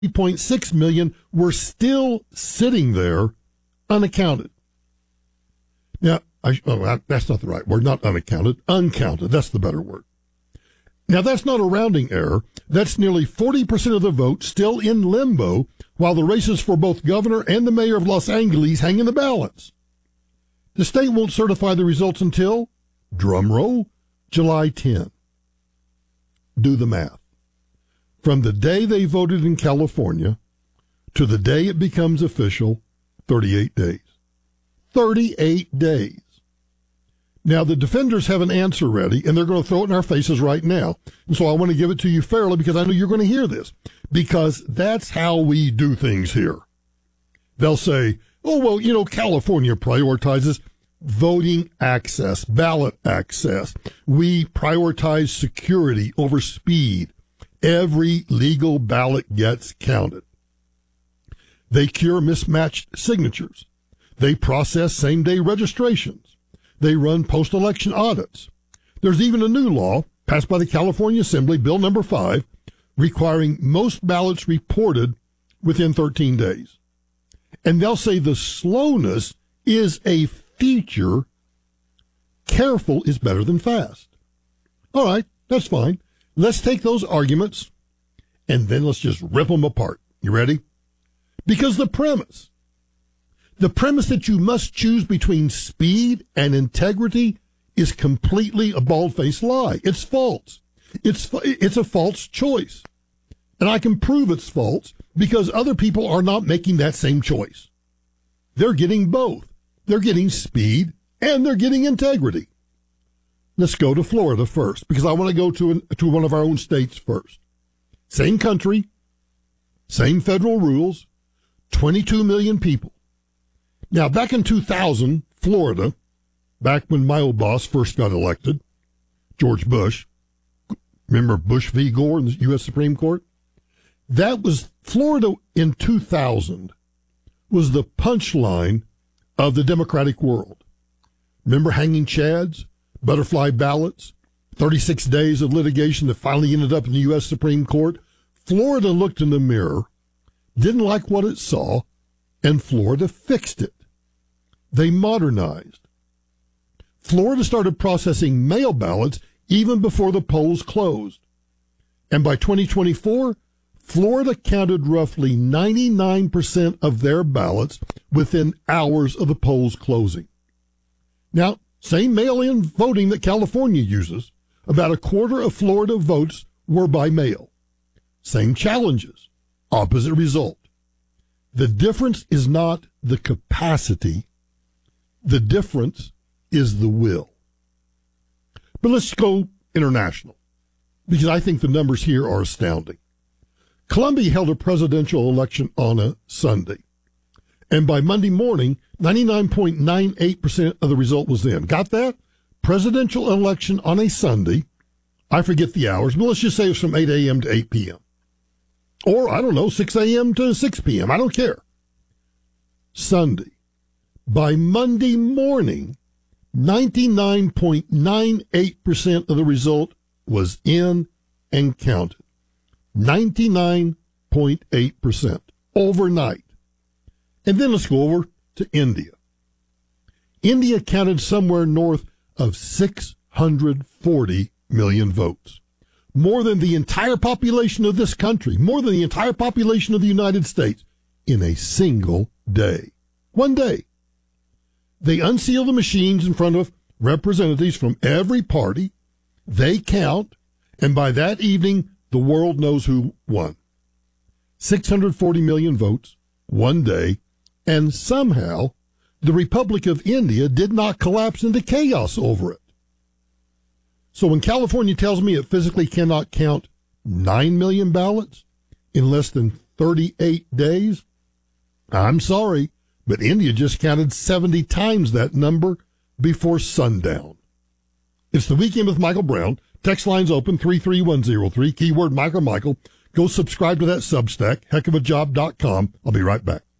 3.6 million were still sitting there unaccounted. Now, that's not the right word, not unaccounted, uncounted. That's the better word. Now, that's not a rounding error. That's nearly 40% of the vote still in limbo, while the races for both governor and the mayor of Los Angeles hang in the balance. The state won't certify the results until, drum roll, July 10. Do the math. From the day they voted in California to the day it becomes official, 38 days. 38 days. Now, the defenders have an answer ready, and they're going to throw it in our faces right now. And so I want to give it to you fairly because I know you're going to hear this, because that's how we do things here. They'll say, oh, well, California prioritizes voting access, ballot access. We prioritize security over speed. Every legal ballot gets counted. They cure mismatched signatures. They process same-day registrations. They run post-election audits. There's even a new law passed by the California Assembly, Bill number 5, requiring most ballots reported within 13 days. And they'll say the slowness is a feature. Careful is better than fast. All right, that's fine. Let's take those arguments and then let's just rip them apart. You ready? Because the premise that you must choose between speed and integrity is completely a bald-faced lie. It's false. It's a false choice. And I can prove it's false because other people are not making that same choice. They're getting both. They're getting speed and they're getting integrity. Let's go to Florida first because I want to go to one of our own states first. Same country, same federal rules, 22 million people. Now, back in 2000, Florida, back when my old boss first got elected, George Bush, remember Bush v. Gore in the U.S. Supreme Court? That was Florida in 2000 was the punchline of the democratic world. Remember hanging chads, butterfly ballots, 36 days of litigation that finally ended up in the U.S. Supreme Court? Florida looked in the mirror, didn't like what it saw, and Florida fixed it. They modernized. Florida started processing mail ballots even before the polls closed. And by 2024, Florida counted roughly 99% of their ballots within hours of the polls closing. Now, same mail-in voting that California uses, about a quarter of Florida votes were by mail. Same challenges, opposite result. The difference is not the capacity. The difference is the will. But let's go international, because I think the numbers here are astounding. Colombia held a presidential election on a Sunday, and by Monday morning, 99.98% of the result was in. Got that? Presidential election on a Sunday. I forget the hours, but let's just say it was from 8 a.m. to 8 p.m. Or, I don't know, 6 a.m. to 6 p.m. I don't care. Sunday. By Monday morning, 99.98% of the result was in and counted. 99.8% overnight. And then let's go over to India. India counted somewhere north of 640 million votes. More than the entire population of this country, more than the entire population of the United States in a single day. One day. They unseal the machines in front of representatives from every party. They count, and by that evening, the world knows who won. 640 million votes, one day, and somehow the Republic of India did not collapse into chaos over it. So when California tells me it physically cannot count 9 million ballots in less than 38 days, I'm sorry, but India just counted 70 times that number before sundown. It's the Weekend with Michael Brown. Text lines open 33103, keyword Michael. Go subscribe to that Substack, heckofajob.com. I'll be right back.